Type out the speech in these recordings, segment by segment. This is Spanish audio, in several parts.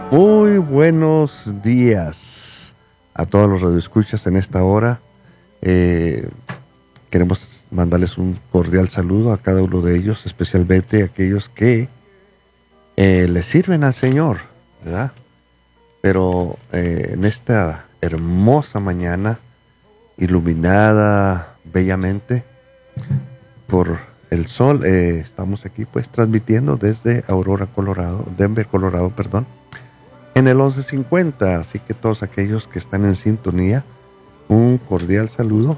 Muy buenos días a todos los radioescuchas en esta hora. Eh, Queremos mandarles un cordial saludo a cada uno de ellos, especialmente a aquellos que le sirven al Señor, ¿verdad? Pero en esta hermosa mañana, iluminada bellamente por el sol, estamos aquí pues transmitiendo desde Aurora, Colorado, Denver, Colorado, perdón, en el 1150, así que todos aquellos que están en sintonía, un cordial saludo.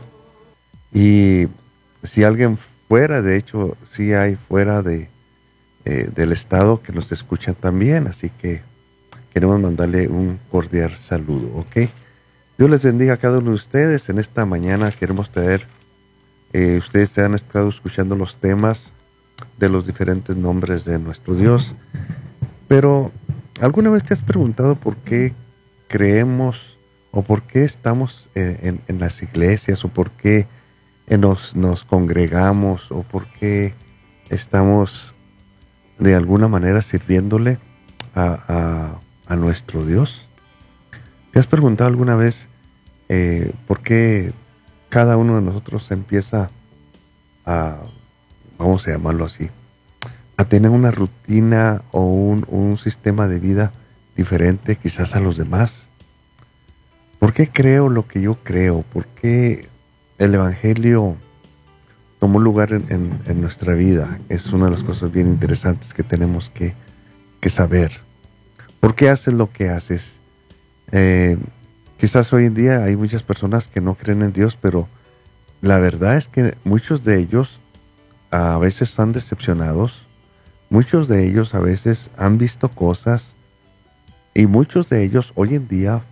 Y si alguien fuera, de hecho, sí hay fuera del estado que nos escuchan también, así que queremos mandarle un cordial saludo, ¿ok? Dios les bendiga a cada uno de ustedes. En esta mañana queremos traer, ustedes han estado escuchando los temas de los diferentes nombres de nuestro Dios, pero ¿alguna vez te has preguntado por qué creemos o por qué estamos en las iglesias o por qué nos congregamos o por qué estamos de alguna manera sirviéndole a nuestro Dios? ¿Te has preguntado alguna vez por qué cada uno de nosotros empieza a, vamos a llamarlo así, a tener una rutina o un sistema de vida diferente quizás a los demás? ¿Por qué creo lo que yo creo? ¿Por qué el Evangelio tomó lugar en nuestra vida? Es una de las cosas bien interesantes que tenemos que saber. ¿Por qué haces lo que haces? Quizás hoy en día hay muchas personas que no creen en Dios, pero la verdad es que muchos de ellos a veces están decepcionados, muchos de ellos a veces han visto cosas y muchos de ellos hoy en día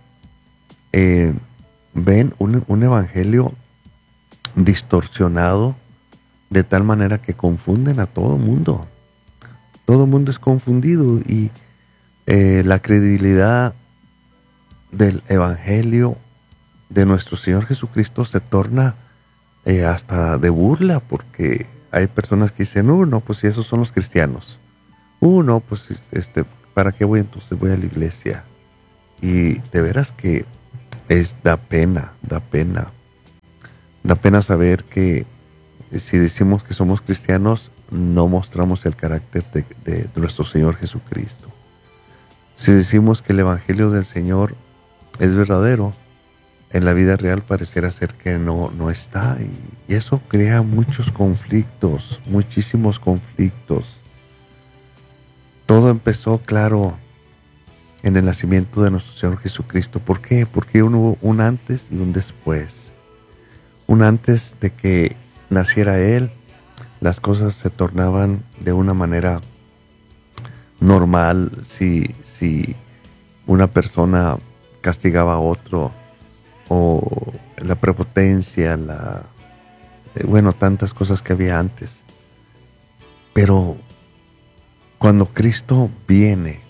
ven un evangelio distorsionado de tal manera que confunden a todo el mundo. Todo el mundo es confundido y la credibilidad del evangelio de nuestro Señor Jesucristo se torna hasta de burla, porque hay personas que dicen, no, pues si esos son los cristianos. No, pues ¿para qué voy entonces? Voy a la iglesia. Y de veras que da pena, da pena. Da pena saber que si decimos que somos cristianos, no mostramos el carácter de nuestro Señor Jesucristo. Si decimos que el Evangelio del Señor es verdadero, en la vida real pareciera ser que no está. Y eso crea muchos conflictos, muchísimos conflictos. Todo empezó, claro, en el nacimiento de nuestro Señor Jesucristo. ¿Por qué? Porque hubo un antes y un después. Un antes de que naciera Él, las cosas se tornaban de una manera normal. Si una persona castigaba a otro, o la prepotencia, tantas cosas que había antes. Pero cuando Cristo viene,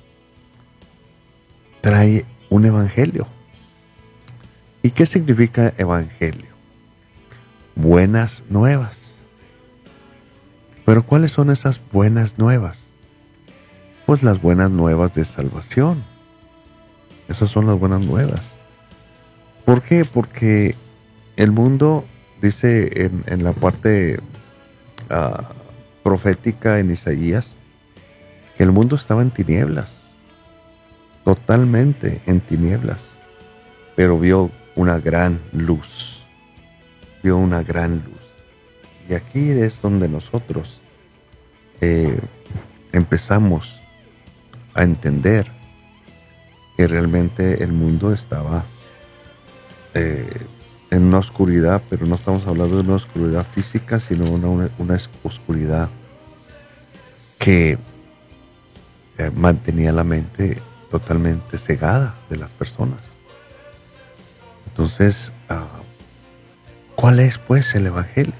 trae un evangelio. ¿Y qué significa evangelio? Buenas nuevas. ¿Pero cuáles son esas buenas nuevas? Pues las buenas nuevas de salvación. Esas son las buenas nuevas. ¿Por qué? Porque el mundo, dice en la parte profética en Isaías, que el mundo estaba en tinieblas, totalmente en tinieblas, pero vio una gran luz, vio una gran luz. Y aquí es donde nosotros empezamos a entender que realmente el mundo estaba en una oscuridad, pero no estamos hablando de una oscuridad física, sino una oscuridad que mantenía la mente totalmente cegada de las personas. Entonces, ¿cuál es pues el evangelio?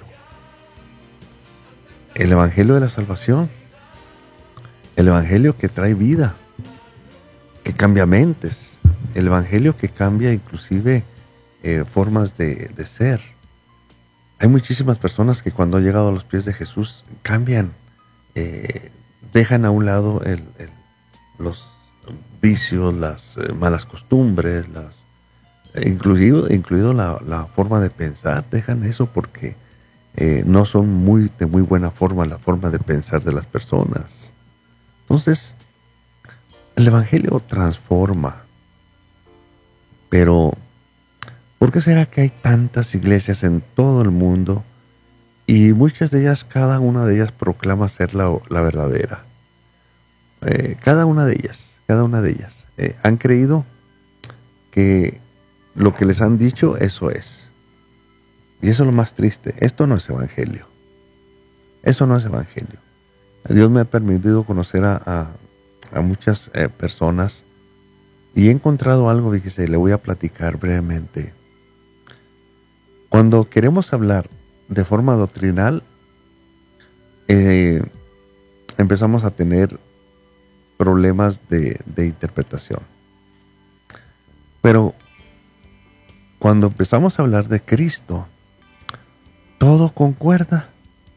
El evangelio de la salvación, el evangelio que trae vida, que cambia mentes, el evangelio que cambia inclusive formas de ser. Hay muchísimas personas que cuando han llegado a los pies de Jesús cambian, dejan a un lado los vicios, las malas costumbres, incluido la forma de pensar. Dejan eso porque no son de muy buena forma la forma de pensar de las personas. Entonces, el Evangelio transforma. Pero, ¿por qué será que hay tantas iglesias en todo el mundo y muchas de ellas, cada una de ellas proclama ser la verdadera? Cada una de ellas han creído que lo que les han dicho, eso es. Y eso es lo más triste. Esto no es evangelio. Eso no es evangelio. Dios me ha permitido conocer a muchas personas y he encontrado algo que le voy a platicar brevemente. Cuando queremos hablar de forma doctrinal, empezamos a tener problemas de interpretación. Pero cuando empezamos a hablar de Cristo, todo concuerda.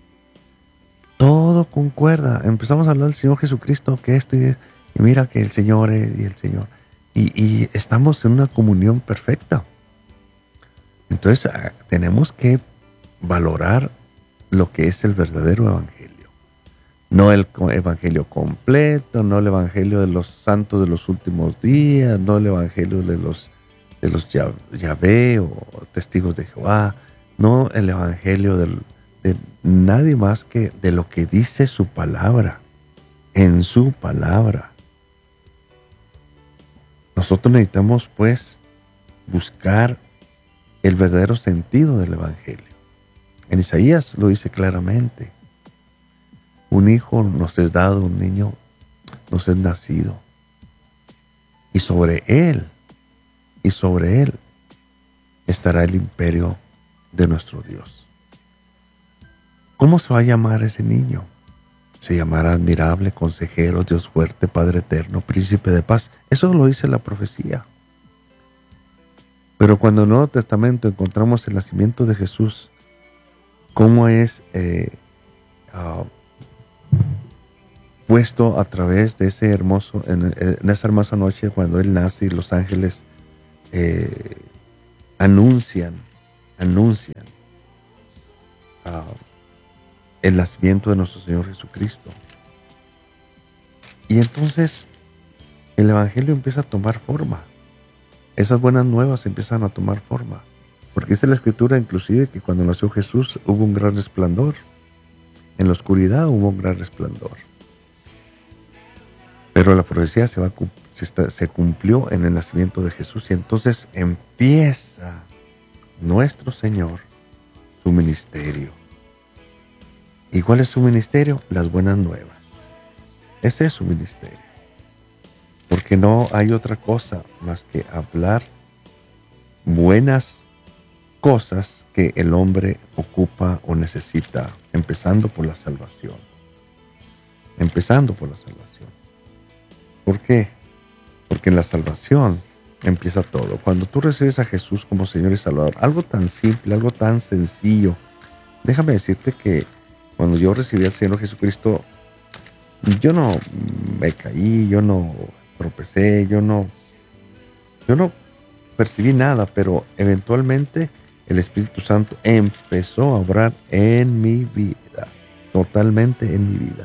Todo concuerda. Empezamos a hablar del Señor Jesucristo, que esto y mira que el Señor es y el Señor. Y estamos en una comunión perfecta. Entonces tenemos que valorar lo que es el verdadero evangelio. No el evangelio completo, no el evangelio de los santos de los últimos días, no el evangelio de los Yahvé o testigos de Jehová, no el evangelio de nadie más que de lo que dice su palabra, en su palabra. Nosotros necesitamos pues buscar el verdadero sentido del evangelio. En Isaías lo dice claramente: un hijo nos es dado, un niño nos es nacido, y sobre él estará el imperio de nuestro Dios. ¿Cómo se va a llamar ese niño? Se llamará admirable, consejero, Dios fuerte, Padre eterno, príncipe de paz. Eso lo dice la profecía. Pero cuando en el Nuevo Testamento encontramos el nacimiento de Jesús, cómo es puesto a través de ese hermoso, en esa hermosa noche cuando Él nace y los ángeles anuncian el nacimiento de nuestro Señor Jesucristo. Y entonces el Evangelio empieza a tomar forma. Esas buenas nuevas empiezan a tomar forma. Porque dice la Escritura inclusive que cuando nació Jesús hubo un gran resplandor. En la oscuridad hubo un gran resplandor. Pero la profecía se cumplió en el nacimiento de Jesús y entonces empieza nuestro Señor su ministerio. ¿Y cuál es su ministerio? Las buenas nuevas. Ese es su ministerio. Porque no hay otra cosa más que hablar buenas cosas que el hombre ocupa o necesita, empezando por la salvación. ¿Por qué? Porque en la salvación empieza todo. Cuando tú recibes a Jesús como Señor y Salvador, algo tan simple, algo tan sencillo, déjame decirte que cuando yo recibí al Señor Jesucristo, yo no me caí, yo no tropecé, yo no percibí nada, pero eventualmente el Espíritu Santo empezó a obrar en mi vida, totalmente en mi vida.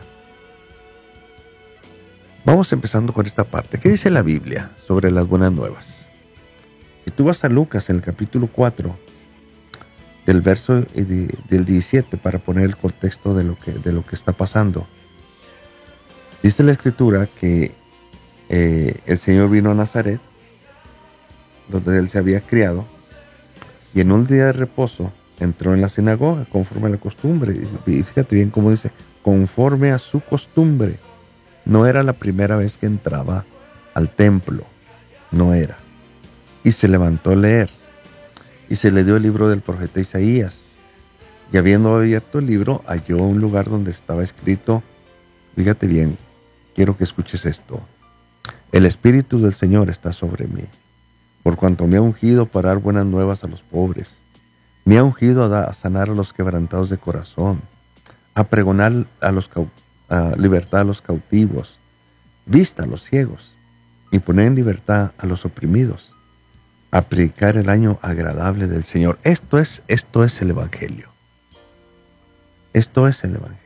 Vamos empezando con esta parte. ¿Qué dice la Biblia sobre las buenas nuevas? Si tú vas a Lucas en el capítulo 4, del verso del 17, para poner el contexto de lo que está pasando, dice la Escritura que el Señor vino a Nazaret, donde Él se había criado, y en un día de reposo entró en la sinagoga conforme a la costumbre. Y fíjate bien cómo dice, conforme a su costumbre. No era la primera vez que entraba al templo, no era. Y se levantó a leer, y se le dio el libro del profeta Isaías. Y habiendo abierto el libro, halló un lugar donde estaba escrito, fíjate bien, quiero que escuches esto: el Espíritu del Señor está sobre mí, por cuanto me ha ungido para dar buenas nuevas a los pobres. Me ha ungido a sanar a los quebrantados de corazón, a pregonar a libertad a los cautivos, vista a los ciegos y poner en libertad a los oprimidos, a predicar el año agradable del Señor. Esto es el Evangelio. Esto es el Evangelio.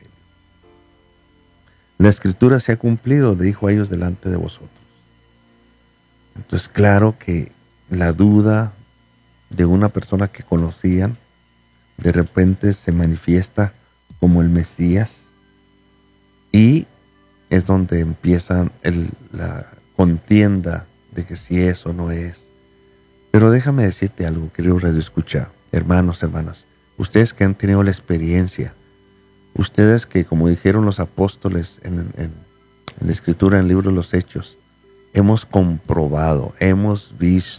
La Escritura se ha cumplido, dijo a ellos, delante de vosotros. Entonces, claro que la duda de una persona que conocían, de repente se manifiesta como el Mesías, y es donde empieza la contienda de que si es o no es. Pero déjame decirte algo, querido Radio Escucha, hermanos, hermanas, ustedes que han tenido la experiencia, ustedes que, como dijeron los apóstoles en la Escritura, en el libro de los Hechos, hemos comprobado, hemos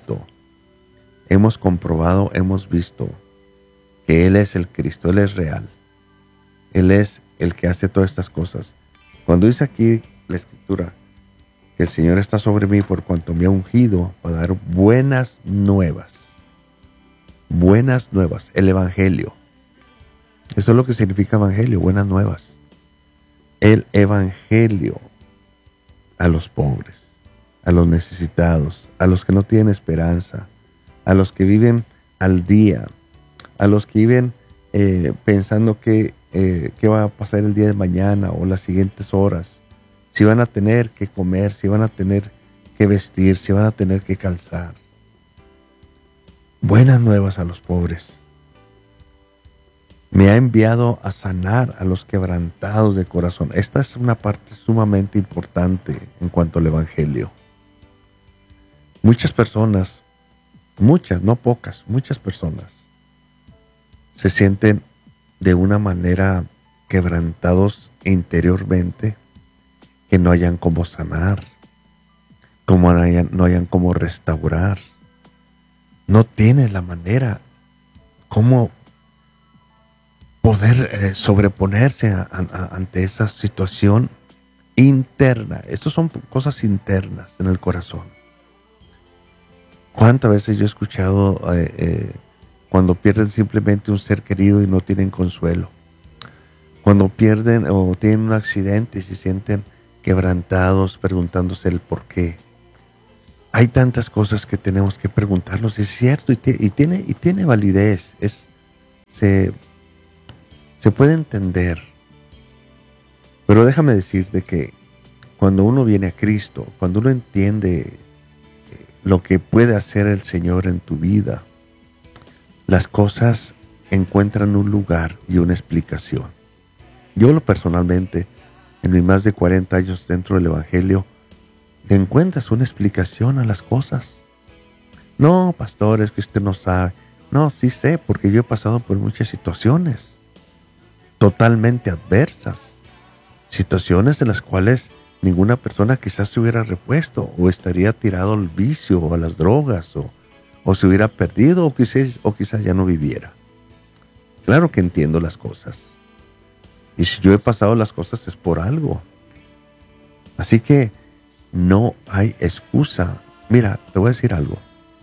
visto que Él es el Cristo, Él es real, Él es el que hace todas estas cosas. Cuando dice aquí la Escritura que el Señor está sobre mí por cuanto me ha ungido para dar buenas nuevas, el Evangelio. Eso es lo que significa Evangelio, buenas nuevas. El Evangelio a los pobres, a los necesitados, a los que no tienen esperanza, a los que viven al día, a los que viven pensando qué va a pasar el día de mañana o las siguientes horas, si van a tener que comer, si van a tener que vestir, si van a tener que calzar. Buenas nuevas a los pobres. Me ha enviado a sanar a los quebrantados de corazón. Esta es una parte sumamente importante en cuanto al Evangelio. Muchas personas, no pocas, muchas personas se sienten de una manera quebrantados interiormente, que no hayan cómo sanar, no hayan cómo restaurar, no tienen la manera cómo poder sobreponerse ante esa situación interna. Estas son cosas internas en el corazón. ¿Cuántas veces yo he escuchado cuando pierden simplemente un ser querido y no tienen consuelo? Cuando pierden o tienen un accidente y se sienten quebrantados preguntándose el por qué. Hay tantas cosas que tenemos que preguntarnos. Es cierto y tiene validez. Se puede entender. Pero déjame decirte que cuando uno viene a Cristo, cuando uno entiende lo que puede hacer el Señor en tu vida, las cosas encuentran un lugar y una explicación. Yo personalmente, en mis más de 40 años dentro del Evangelio, te encuentras una explicación a las cosas. No, pastor, es que usted no sabe. No, sí sé, porque yo he pasado por muchas situaciones totalmente adversas, situaciones en las cuales ninguna persona quizás se hubiera repuesto o estaría tirado al vicio o a las drogas o se hubiera perdido o quizás ya no viviera. Claro que entiendo las cosas. Y si yo he pasado las cosas es por algo. Así que no hay excusa. Mira, te voy a decir algo.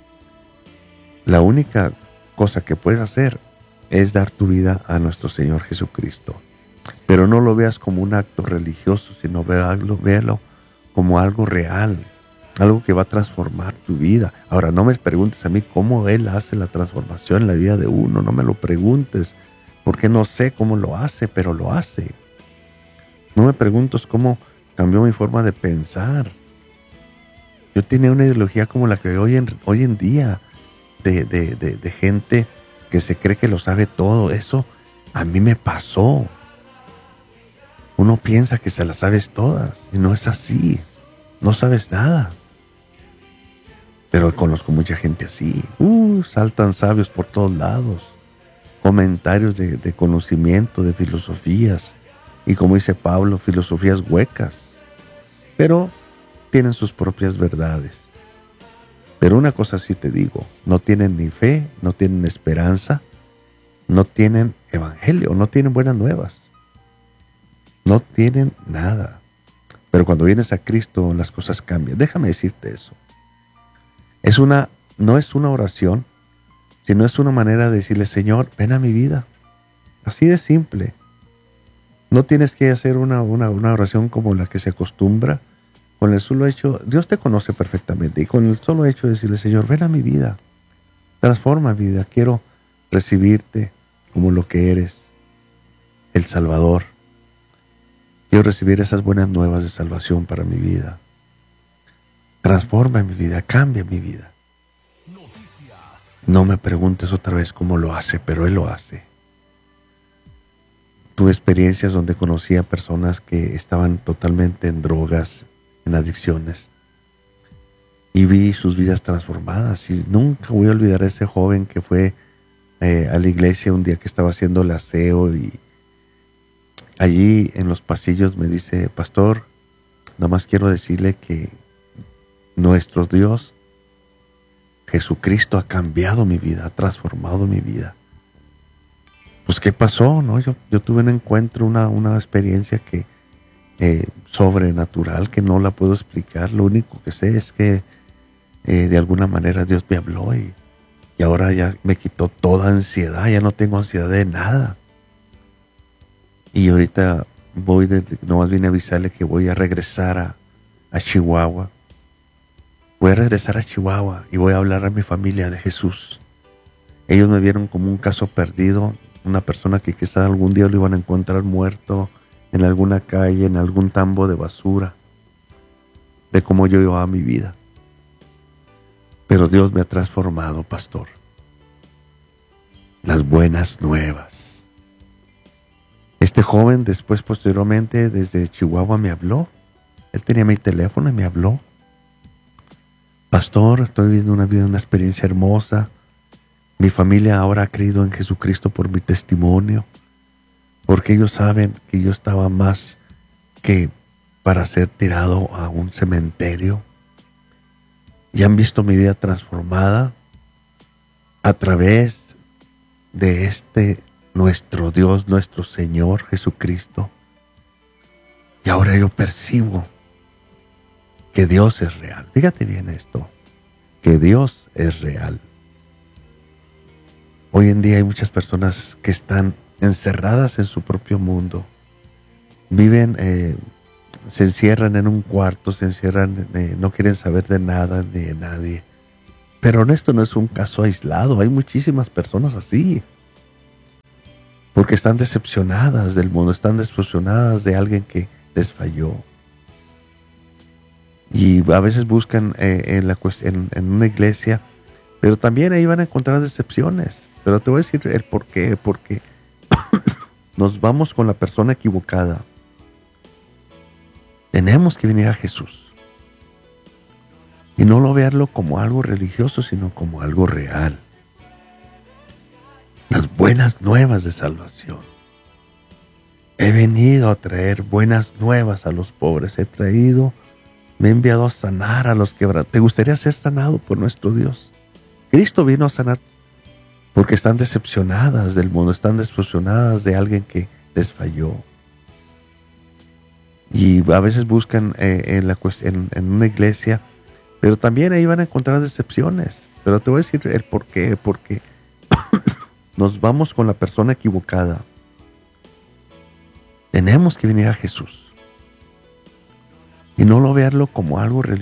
La única cosa que puedes hacer es dar tu vida a nuestro Señor Jesucristo. Pero no lo veas como un acto religioso, sino véalo como algo real, algo que va a transformar tu vida. Ahora, no me preguntes a mí cómo Él hace la transformación en la vida de uno, no me lo preguntes, porque no sé cómo lo hace, pero lo hace. No me preguntes cómo cambió mi forma de pensar. Yo tenía una ideología como la que hoy en día, de gente que se cree que lo sabe todo. Eso a mí me pasó. Uno piensa que se las sabes todas y no es así. No sabes nada. Pero conozco mucha gente así. Saltan sabios por todos lados. Comentarios de conocimiento, de filosofías. Y como dice Pablo, filosofías huecas. Pero tienen sus propias verdades. Pero una cosa sí te digo, no tienen ni fe, no tienen esperanza, no tienen evangelio, no tienen buenas nuevas. No tienen nada. Pero cuando vienes a Cristo, las cosas cambian. Déjame decirte eso. No es una oración, sino es una manera de decirle, Señor, ven a mi vida. Así de simple. No tienes que hacer una oración como la que se acostumbra con el solo hecho, Dios te conoce perfectamente, y con el solo hecho de decirle, Señor, ven a mi vida, transforma mi vida, quiero recibirte como lo que eres, el Salvador. Quiero recibir esas buenas nuevas de salvación para mi vida. Transforma mi vida, cambia mi vida. No me preguntes otra vez cómo lo hace, pero Él lo hace. Tuve experiencias donde conocí a personas que estaban totalmente en drogas, en adicciones, y vi sus vidas transformadas. Y nunca voy a olvidar a ese joven que fue a la iglesia un día que estaba haciendo el aseo, y allí en los pasillos me dice, pastor, nada más quiero decirle que nuestro Dios, Jesucristo, ha cambiado mi vida, ha transformado mi vida. Pues, ¿qué pasó? ¿No? Yo tuve un encuentro, una experiencia que sobrenatural, que no la puedo explicar. Lo único que sé es que de alguna manera Dios me habló, y ahora ya me quitó toda ansiedad, ya no tengo ansiedad de nada. Y ahorita nomás vine a avisarle que voy a regresar a Chihuahua. Voy a regresar a Chihuahua y voy a hablar a mi familia de Jesús. Ellos me vieron como un caso perdido, una persona que quizá algún día lo iban a encontrar muerto en alguna calle, en algún tambo de basura, de cómo yo llevaba mi vida. Pero Dios me ha transformado, pastor. Las buenas nuevas. Este joven después, posteriormente, desde Chihuahua me habló. Él tenía mi teléfono y me habló. Pastor, estoy viviendo una vida, una experiencia hermosa. Mi familia ahora ha creído en Jesucristo por mi testimonio, porque ellos saben que yo estaba más que para ser tirado a un cementerio, y han visto mi vida transformada a través de nuestro Dios, nuestro Señor Jesucristo. Y ahora yo percibo que Dios es real. Fíjate bien esto, que Dios es real. Hoy en día hay muchas personas que están encerradas en su propio mundo. Viven, se encierran en un cuarto, no quieren saber de nada ni de nadie. Pero esto no es un caso aislado, hay muchísimas personas así. Porque están decepcionadas del mundo, están decepcionadas de alguien que les falló. Y a veces buscan en una iglesia, pero también ahí van a encontrar decepciones. Pero te voy a decir el por qué, porque nos vamos con la persona equivocada. Tenemos que venir a Jesús y no lo verlo como algo religioso, sino como algo real. Las buenas nuevas de salvación. He venido a traer buenas nuevas a los pobres. Me he enviado a sanar a los quebrantados. ¿Te gustaría ser sanado por nuestro Dios? Cristo vino a sanar porque están decepcionadas del mundo, están decepcionadas de alguien que les falló. Y a veces buscan en una iglesia, pero también ahí van a encontrar decepciones. Pero te voy a decir el por qué, porque nos vamos con la persona equivocada. Tenemos que venir a Jesús y no lo verlo como algo religioso,